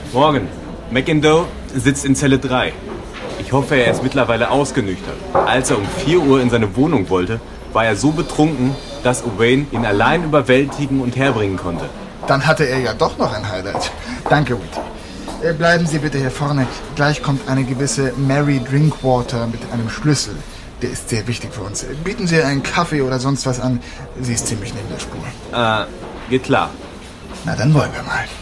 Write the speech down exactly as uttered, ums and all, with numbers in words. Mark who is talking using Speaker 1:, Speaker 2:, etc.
Speaker 1: Morgen. McIndoe sitzt in Zelle drei. Ich hoffe, er ist mittlerweile ausgenüchtert. Als er um vier Uhr in seine Wohnung wollte, war er so betrunken, dass Owain ihn allein überwältigen und herbringen konnte.
Speaker 2: Dann hatte er ja doch noch ein Highlight. Danke, Whitty. Bleiben Sie bitte hier vorne. Gleich kommt eine gewisse Mary Drinkwater mit einem Schlüssel. Der ist sehr wichtig für uns. Bieten Sie einen Kaffee oder sonst was an. Sie ist ziemlich neben der Spur.
Speaker 1: Äh, geht klar.
Speaker 2: Na, dann wollen wir mal.